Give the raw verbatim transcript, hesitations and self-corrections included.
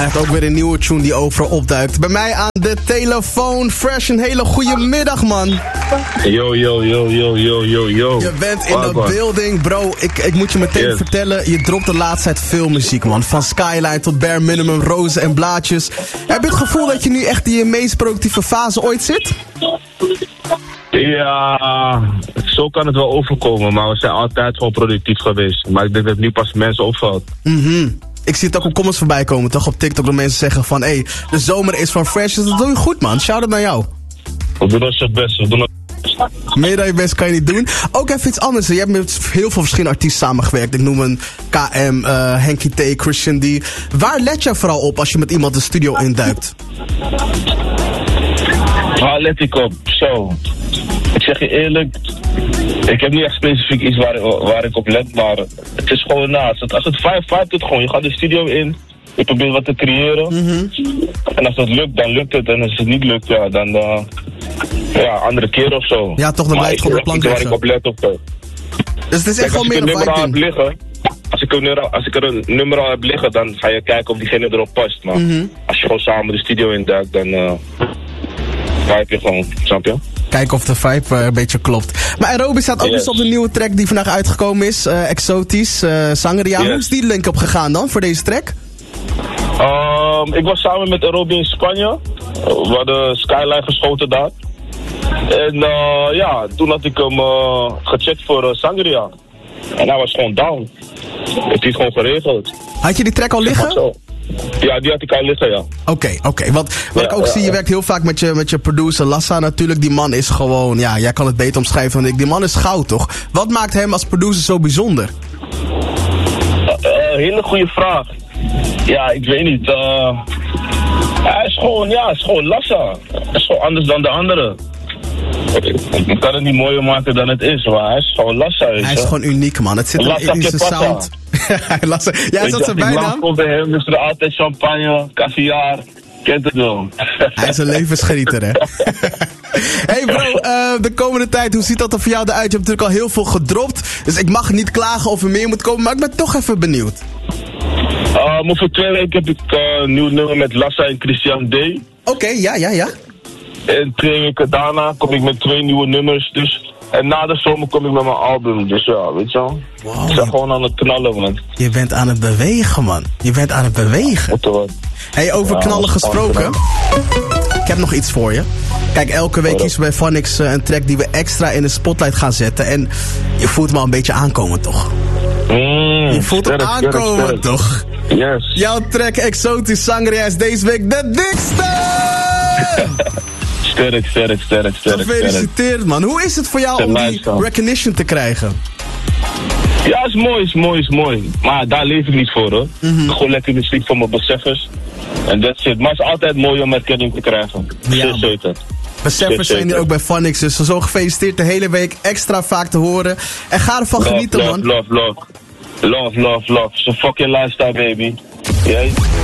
Hij heeft ook weer een nieuwe tune die overal opduikt. Bij mij aan de telefoon, Fresh, een hele goede middag, man. Yo, yo, yo, yo, yo, yo, yo. Je bent in de building, bro. Ik, ik moet je meteen yes. vertellen, je dropt de laatste tijd veel muziek, man. Van Skyline tot Bare Minimum, Rozen en Blaadjes. Heb je het gevoel dat je nu echt in je meest productieve fase ooit zit? Ja, zo kan het wel overkomen, maar we zijn altijd gewoon productief geweest. Maar ik denk dat het nu pas mensen opvalt. Mhm. Ik zie het ook op comments voorbij komen, toch? Op TikTok dat mensen zeggen van, hé, hey, de zomer is van Fresh. Dus dat doe je goed, man. Shout-out naar jou. We doen ons het best, we doen het best. Meer dan je best kan je niet doen. Ook even iets anders. Je hebt met heel veel verschillende artiesten samengewerkt. Ik noem een K M, uh, Henky T, Christian D. Waar let je vooral op als je met iemand de studio induikt? Waar let ik op? Zo. Ik zeg je eerlijk, ik heb niet echt specifiek iets waar, waar ik op let, maar het is gewoon naast. Als het vijf vijf doet gewoon, je gaat de studio in, je probeert wat te creëren. Mm-hmm. En als het lukt, dan lukt het. En als het niet lukt, ja, dan uh, ja, andere keer of zo. Ja, toch, dan blijft het gewoon de plank liggen. Waar ik op let op. Dus het is echt gewoon meer een vibe liggen. Als ik, een, als ik er een nummer al heb liggen, dan ga je kijken of diegene erop past. Maar mm-hmm. als je gewoon samen de studio induikt, dan uh, vibe je gewoon, snap je? Kijken of de vibe uh, een beetje klopt. Maar Aerobi staat ook yes. eens op de nieuwe track die vandaag uitgekomen is. Uh, Exotisch, uh, Sangria. Yes. Hoe is die link op gegaan dan voor deze track? Um, ik was samen met Aerobi in Spanje. We hadden Skyline geschoten daar. En uh, ja, toen had ik hem uh, gecheckt voor uh, Sangria. En hij was gewoon down. Heeft hij gewoon geregeld. Had je die track al liggen? Ja, die had ik al liggen, ja. Oké, okay, oké. Okay. Want wat ja, ik ook ja, zie, je ja. werkt heel vaak met je, met je producer Lassa natuurlijk. Die man is gewoon, ja, jij kan het beter omschrijven dan ik. Die man is goud, toch? Wat maakt hem als producer zo bijzonder? Uh, uh, hele goede vraag. Ja, ik weet niet. Uh, hij is gewoon, ja, hij is gewoon Lassa. Hij is gewoon anders dan de anderen. Ik kan het niet mooier maken dan het is, maar hij is gewoon Lassa. Hij is gewoon uniek, man. Het zit Lassa in zijn sound. Lassa. Ja, is dat zijn bijnaam? Komt bij hem, dus er altijd champagne, caviar. Kent het wel. Hij is een levensgenieter, hè? Hey bro, uh, de komende tijd, hoe ziet dat er voor jou eruit? Je hebt natuurlijk al heel veel gedropt. Dus ik mag niet klagen of er meer moet komen, maar ik ben toch even benieuwd. Uh, maar voor twee weken heb ik uh, een nieuw nummer met Lassa en Christian D. Oké, okay, ja, ja, ja. En twee weken daarna kom ik met twee nieuwe nummers, dus... En na de zomer kom ik met mijn album, dus ja, weet je wel. Wow, ik ben gewoon aan het knallen, man. Je bent aan het bewegen, man. Je bent aan het bewegen. Hey, over ja, knallen gesproken. Ik heb nog iets voor je. Kijk, elke week kiezen we bij Phonics uh, een track die we extra in de spotlight gaan zetten. En je voelt hem al een beetje aankomen, toch? Mm, je voelt sterk, hem aankomen, sterk, sterk. toch? Yes. Jouw track Exotisch Sangria is deze week de dikste! Sterk, sterk, sterk, sterk. Gefeliciteerd, man. Hoe is het voor jou om die recognition te krijgen? Ja, is mooi, is mooi, is mooi. Maar daar leef ik niet voor, hoor. Mm-hmm. Gewoon lekker muziek voor mijn beseffers. En that's it. Maar het is altijd mooi om erkenning te krijgen. Ja, zeker. Beseffers zijn hier ook bij Phonics, dus zo gefeliciteerd de hele week extra vaak te horen. En ga ervan love, genieten, love, man. Love, love, love. Love, love, love. It's a fucking lifestyle, baby. Yeah.